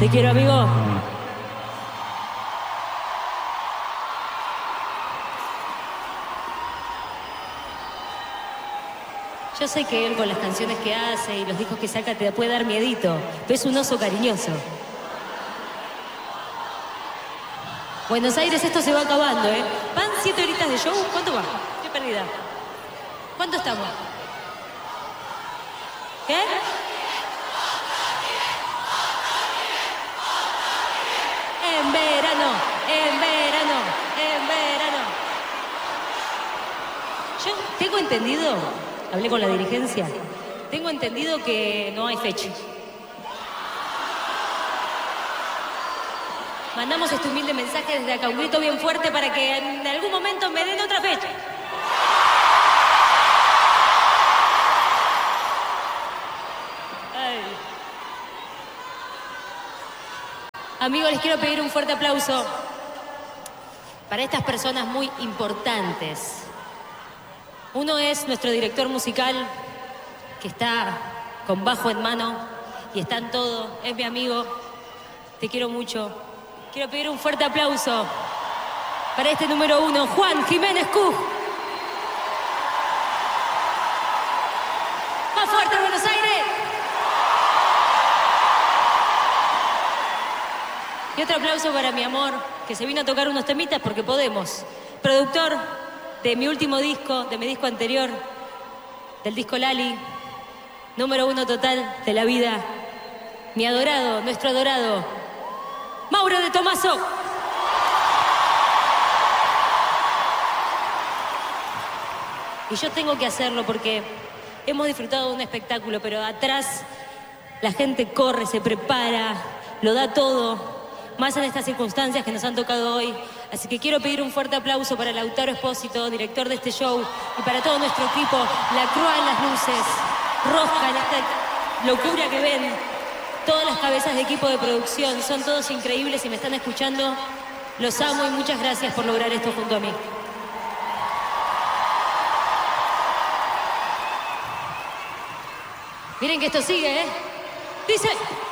Te quiero, amigo. Yo sé que él con las canciones que hace y los discos que saca te puede dar miedito, pero es un oso cariñoso. Buenos Aires, esto se va acabando, ¿eh? Van 7 horitas de show. ¿Cuánto va? Estoy perdida. ¿Cuánto estamos? ¿Qué? En verano, en verano, en verano. Yo tengo entendido, hablé con la dirigencia, tengo entendido que no hay fecha. Mandamos este humilde mensaje desde acá, un grito bien fuerte para que en algún momento me den otra fecha. Ay. Amigos, les quiero pedir un fuerte aplauso para estas personas muy importantes. Uno es nuestro director musical, que está con bajo en mano y está en todo. Es mi amigo, te quiero mucho. Quiero pedir un fuerte aplauso para este número 1, Juan Jiménez Cuj. ¡Más fuerte, Buenos Aires! Y otro aplauso para mi amor, que se vino a tocar unos temitas porque podemos. Productor de mi último disco, de mi disco anterior, del disco Lali, número 1 total de la vida. Mi adorado, nuestro adorado, Mauro de Tomaso. Y yo tengo que hacerlo porque hemos disfrutado de un espectáculo, pero atrás la gente corre, se prepara, lo da todo, más en estas circunstancias que nos han tocado hoy. Así que quiero pedir un fuerte aplauso para Lautaro Espósito, director de este show, y para todo nuestro equipo, La Crua en las luces, Rosca en esta locura que ven. Todas las cabezas de equipo de producción, son todos increíbles y me están escuchando. Los amo y muchas gracias por lograr esto junto a mí. Miren que esto sigue, ¿eh? Dice...